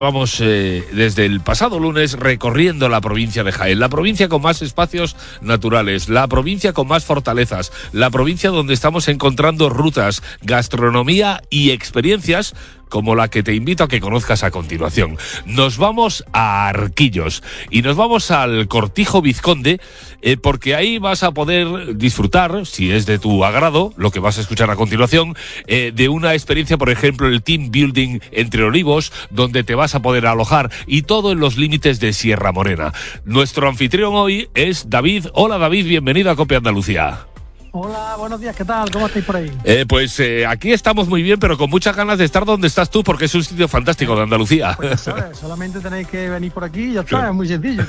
Vamos desde el pasado lunes recorriendo la provincia de Jaén, la provincia con más espacios naturales, la provincia con más fortalezas, la provincia donde estamos encontrando rutas, gastronomía y experiencias como la que te invito a que conozcas a continuación. Nos vamos a Arquillos y nos vamos al Cortijo Vizconde porque ahí vas a poder disfrutar, si es de tu agrado, lo que vas a escuchar a continuación, de una experiencia, por ejemplo, el Team Building Entre Olivos, donde te vas a poder alojar y todo en los límites de Sierra Morena. Nuestro anfitrión hoy es David. Hola David, bienvenido a Cope Andalucía. Hola, buenos días, ¿qué tal? ¿Cómo estáis por ahí? Aquí estamos muy bien, pero con muchas ganas de estar donde estás tú, porque es un sitio fantástico de Andalucía. Pues sabes, solamente tenéis que venir por aquí y ya está, es muy sencillo.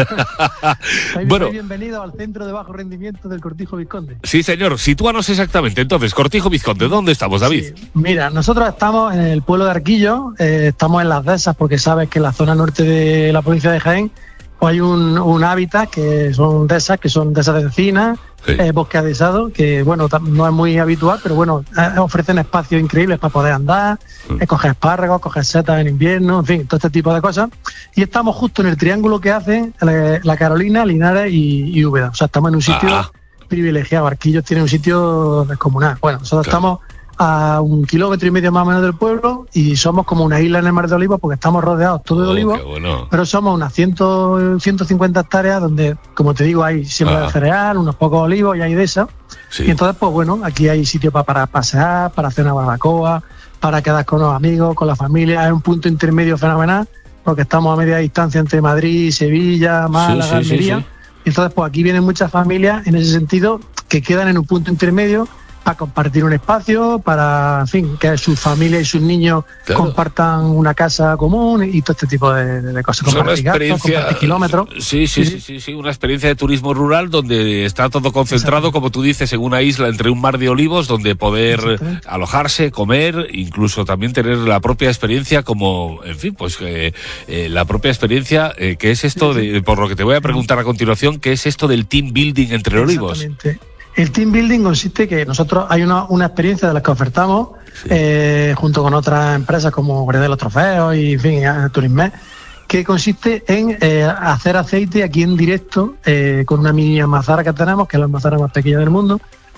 Bueno, bienvenido al centro de bajo rendimiento del Cortijo Vizconde. Sí, señor, sitúanos exactamente. Entonces, Cortijo Vizconde, ¿dónde estamos, David? Sí. Mira, nosotros estamos en el pueblo de Arquillos, estamos en Las Dehesas, porque sabes que en la zona norte de la provincia de Jaén hay un hábitat que son dehesas de encina. Sí. Bosque adhesado, que bueno, no es muy habitual, pero bueno, ofrecen espacios increíbles para poder andar, coger espárragos, coger setas en invierno, en fin, todo este tipo de cosas. Y estamos justo en el triángulo que hacen la Carolina, Linares y Úbeda. O sea, estamos en un sitio privilegiado. Arquillos tiene un sitio descomunal. Bueno, nosotros estamos a 1,5 kilómetros más o menos del pueblo y somos como una isla en el Mar de Olivos porque estamos rodeados todo de olivos, bueno. Pero somos unas 150 hectáreas donde, como te digo, hay siembra de cereal, unos pocos olivos y hay de esas. Sí. Y entonces, pues bueno, aquí hay sitio para pasear, para hacer una barbacoa, para quedar con los amigos, con la familia. Es un punto intermedio fenomenal porque estamos a media distancia entre Madrid, Sevilla, Málaga, Almería. Sí. Y entonces, pues aquí vienen muchas familias en ese sentido que quedan en un punto intermedio para compartir un espacio, para, en fin, que su familia y sus niños compartan una casa común y todo este tipo de cosas. Compartir gastos, compartir kilómetros. Sí, una experiencia de turismo rural donde está todo concentrado, como tú dices, en una isla entre un mar de olivos, donde poder alojarse, comer, incluso también tener la propia experiencia como, en fin, pues la propia experiencia, que es esto, por lo que te voy a preguntar a continuación, ¿qué es esto del team building entre olivos? Exactamente. El team building consiste que nosotros hay una experiencia de las que ofertamos junto con otras empresas como Gredelo Trofeos y en fin, Turisme, que consiste en hacer aceite aquí en directo con una mini almazara que tenemos, que es la almazara más pequeña del mundo,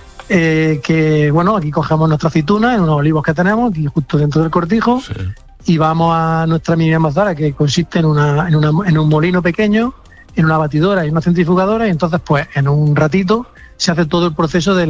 que bueno, aquí cogemos nuestra aceituna en unos olivos que tenemos aquí justo dentro del cortijo y vamos a nuestra mini almazara que consiste en un molino pequeño, en una batidora y una centrifugadora y entonces pues en un ratito se hace todo el proceso de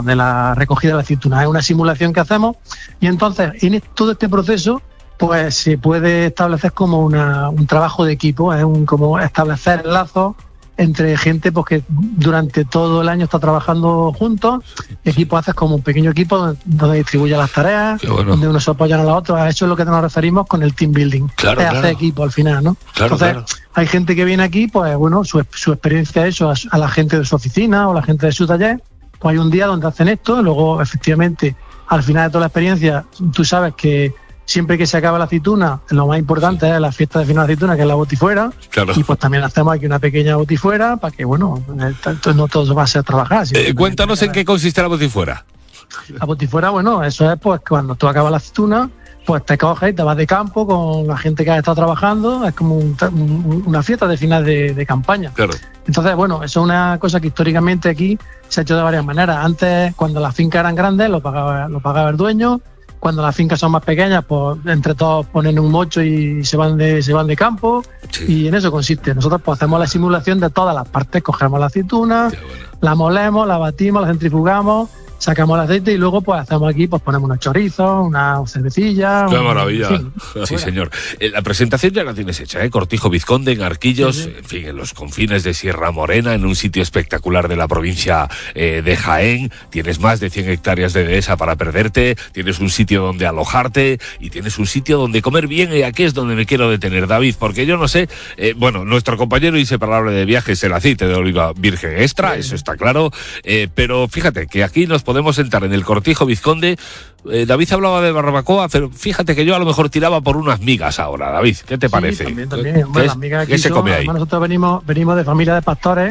la recogida de la aceituna. Es una simulación que hacemos y entonces en todo este proceso pues se puede establecer como un trabajo de equipo, como establecer lazos entre gente pues, que durante todo el año está trabajando juntos. Y aquí pues haces como un pequeño equipo donde distribuye las tareas, donde unos se apoyan a los otros. A eso es lo que nos referimos con el team building. Hacer equipo al final, ¿no? Entonces, hay gente que viene aquí, pues bueno, su experiencia es eso, a la gente de su oficina o la gente de su taller. Pues hay un día donde hacen esto, y luego efectivamente, al final de toda la experiencia, tú sabes que siempre que se acaba la aceituna, lo más importante es la fiesta de final de aceituna, que es la botifuera. Y pues también hacemos aquí una pequeña botifuera para que, bueno, no todos va a ser trabajar. Cuéntanos en qué consiste la botifuera. La botifuera, bueno, eso es pues cuando tú acabas la aceituna, pues te coges y te vas de campo con la gente que ha estado trabajando. Es como una fiesta de final de campaña. Entonces, bueno, eso es una cosa que históricamente aquí se ha hecho de varias maneras. Antes, cuando las fincas eran grandes, lo pagaba el dueño. Cuando las fincas son más pequeñas, pues entre todos ponen un mocho y se van de campo. Y en eso consiste. Nosotros pues hacemos la simulación de todas las partes. Cogemos la aceituna, la molemos, la batimos, la centrifugamos, sacamos el aceite y luego pues hacemos aquí, pues ponemos unos chorizos, una cervecilla. ¡Qué maravilla! En fin, sí, señor. La presentación ya la tienes hecha, Cortijo Vizconde, en Arquillos, en fin, en los confines de Sierra Morena, en un sitio espectacular de la provincia de Jaén. Tienes más de 100 hectáreas de dehesa para perderte, tienes un sitio donde alojarte y tienes un sitio donde comer bien, y aquí es donde me quiero detener, David, porque yo no sé, bueno, nuestro compañero inseparable de viajes, el aceite de oliva virgen extra, eso está claro, pero fíjate que aquí nos podemos sentar en el Cortijo Vizconde. David hablaba de barbacoa, pero fíjate que yo a lo mejor tiraba por unas migas ahora, David. ¿Qué te parece? También. Bueno, las migas aquí ¿qué se come ahí? Nosotros venimos de familia de pastores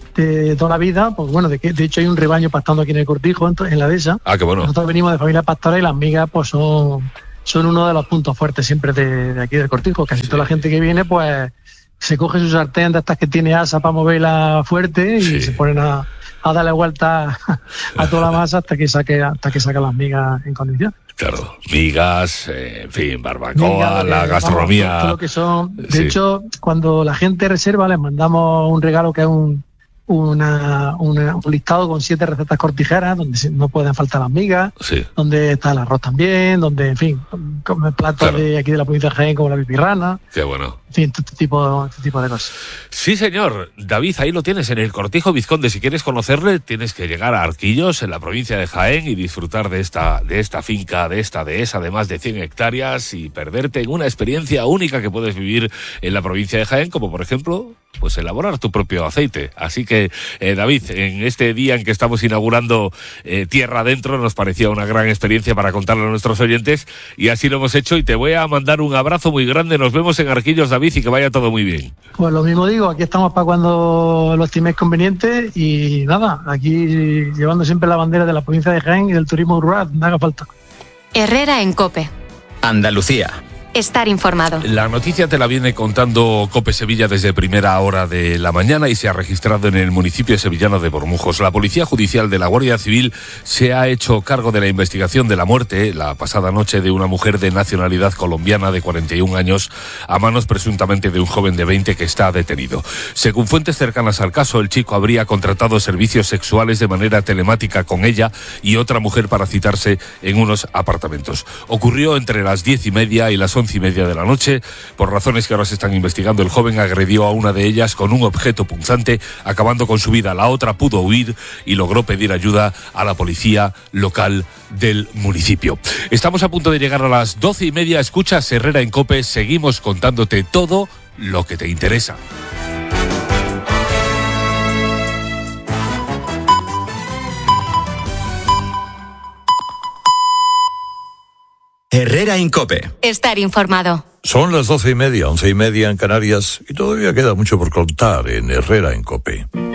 de toda la vida. Pues bueno, de hecho hay un rebaño pastando aquí en el Cortijo, en la dehesa. Qué bueno. Nosotros venimos de familia de pastores y las migas pues son son uno de los puntos fuertes siempre de aquí del Cortijo. Casi toda la gente que viene, pues se coge su sartén de estas que tiene asa para moverla fuerte y se ponen a darle vuelta a toda la masa hasta que saque las migas en condiciones. Claro, migas, en fin, barbacoa, la gastronomía. Todo lo que son. De hecho, cuando la gente reserva, les mandamos un regalo que es un listado con 7 recetas cortijeras, donde no pueden faltar las migas, donde está el arroz también, donde, en fin, come platos de aquí de la provincia de Jaén, como la pipirrana. Qué bueno. En fin, este tipo de cosas. Sí, señor. David, ahí lo tienes, en el Cortijo Vizconde. Si quieres conocerle, tienes que llegar a Arquillos, en la provincia de Jaén, y disfrutar de esta finca, de esta dehesa de más de 100 hectáreas y perderte en una experiencia única que puedes vivir en la provincia de Jaén, como por ejemplo, pues elaborar tu propio aceite. Así que, David, en este día en que estamos inaugurando Tierra Adentro, nos parecía una gran experiencia para contarle a nuestros oyentes, y así lo hemos hecho, y te voy a mandar un abrazo muy grande. Nos vemos en Arquillos, David, y que vaya todo muy bien. Pues lo mismo digo, aquí estamos para cuando lo estiméis conveniente, y nada, aquí llevando siempre la bandera de la provincia de Jaén y del turismo rural, donde haga falta. Herrera en COPE. Andalucía. Estar informado. La noticia te la viene contando COPE Sevilla desde primera hora de la mañana y se ha registrado en el municipio sevillano de Bormujos. La Policía Judicial de la Guardia Civil se ha hecho cargo de la investigación de la muerte la pasada noche de una mujer de nacionalidad colombiana de 41 años a manos presuntamente de un joven de 20 que está detenido. Según fuentes cercanas al caso, el chico habría contratado servicios sexuales de manera telemática con ella y otra mujer para citarse en unos apartamentos. Ocurrió entre las 10:30 y las 11:30 de la noche. Por razones que ahora se están investigando, el joven agredió a una de ellas con un objeto punzante, acabando con su vida. La otra pudo huir y logró pedir ayuda a la policía local del municipio. Estamos a punto de llegar a las 12:30. Escuchas Herrera en COPE. Seguimos contándote todo lo que te interesa. Herrera en COPE. Estar informado. Son las 12:30, 11:30 en Canarias, y todavía queda mucho por contar en Herrera en COPE.